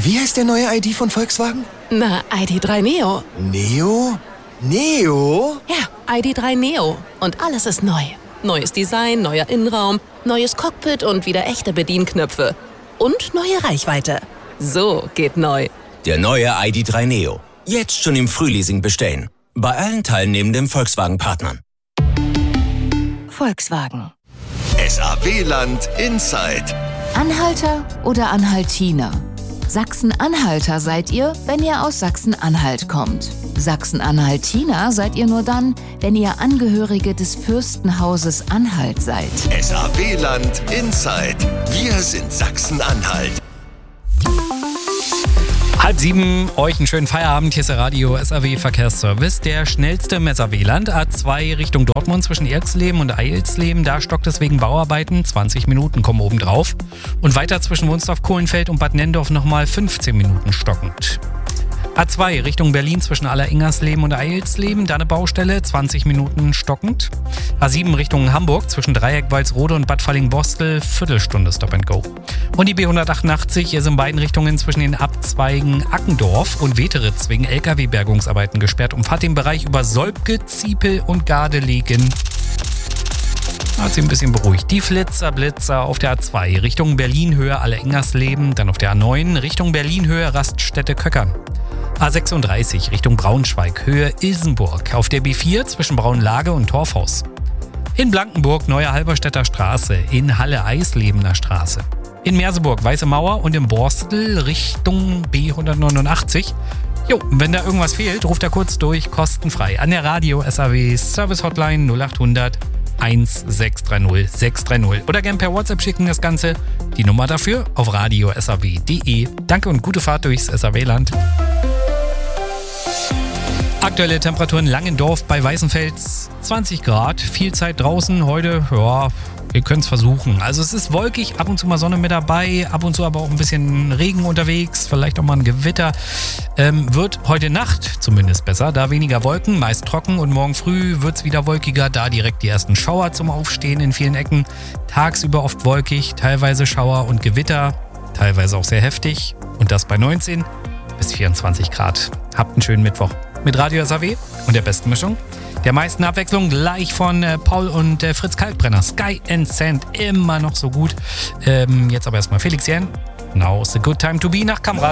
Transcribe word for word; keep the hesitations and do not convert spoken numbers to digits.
Wie heißt der neue I D von Volkswagen? Na, I D drei Neo. Neo? Neo? Ja, I D drei Neo. Und alles ist neu. Neues Design, neuer Innenraum, neues Cockpit und wieder echte Bedienknöpfe. Und neue Reichweite. So geht neu. Der neue I D drei Neo. Jetzt schon im Frühleasing bestellen. Bei allen teilnehmenden Volkswagen-Partnern. Volkswagen. S A W-Land Inside. Anhalter oder Anhaltiner? Sachsen-Anhalter seid ihr, wenn ihr aus Sachsen-Anhalt kommt. Sachsen-Anhaltiner seid ihr nur dann, wenn ihr Angehörige des Fürstenhauses Anhalt seid. S A W-Land Inside. Wir sind Sachsen-Anhalt. Halb sieben, euch einen schönen Feierabend. Hier ist der Radio S A W Verkehrsservice. Der schnellste im S A W-Land. A zwei Richtung Dortmund zwischen Erxleben und Eilsleben. Da stockt es wegen Bauarbeiten. zwanzig Minuten kommen oben drauf. Und weiter zwischen Wunsdorf-Kohlenfeld und Bad Nenndorf nochmal fünfzehn Minuten stockend. A zwei Richtung Berlin zwischen Alleringersleben und Eilsleben, da eine Baustelle, zwanzig Minuten stockend. A sieben Richtung Hamburg zwischen Dreieck, Walsrode und Bad Falling-Bostel, Viertelstunde Stop and Go. Und die B hundertachtundachtzig ist in beiden Richtungen zwischen den Abzweigen Ackendorf und Weteritz wegen L K W-Bergungsarbeiten gesperrt. Umfahrt den Bereich über Solbke, Ziepel und Gardelegen. Hat sich ein bisschen beruhigt. Die Flitzer, Blitzer auf der A zwei Richtung Berlin-Höhe Alleringersleben, dann auf der A neun Richtung Berlin-Höhe Raststätte Köckern. A sechsunddreißig Richtung Braunschweig, Höhe Ilsenburg. Auf der B vier zwischen Braunlage und Torfhaus. In Blankenburg Neue Halberstädter Straße. In Halle Eislebener Straße. In Merseburg Weiße Mauer und im Borstel Richtung B hundertneunundachtzig. Jo, wenn da irgendwas fehlt, ruft er kurz durch, kostenfrei. An der Radio S A W Service Hotline null achthundert eins sechs drei null sechs drei null. Oder gern per WhatsApp schicken das Ganze. Die Nummer dafür auf radio s a w punkt d e. Danke und gute Fahrt durchs S A W-Land. Aktuelle Temperaturen Langendorf bei Weißenfels zwanzig Grad, viel Zeit draußen heute, ja, ihr könnt es versuchen. Also es ist wolkig, ab und zu mal Sonne mit dabei, ab und zu aber auch ein bisschen Regen unterwegs, vielleicht auch mal ein Gewitter. Ähm, wird heute Nacht zumindest besser, da weniger Wolken, meist trocken und morgen früh wird es wieder wolkiger, da direkt die ersten Schauer zum Aufstehen in vielen Ecken. Tagsüber oft wolkig, teilweise Schauer und Gewitter, teilweise auch sehr heftig und das bei neunzehn bis vierundzwanzig Grad. Habt einen schönen Mittwoch. Mit Radio S A W und der besten Mischung. Der meisten Abwechslung gleich von äh, Paul und äh, Fritz Kalkbrenner. Sky and Sand, immer noch so gut. Ähm, jetzt aber erstmal Felix Jähn. Now is a good time to be nach Kamera.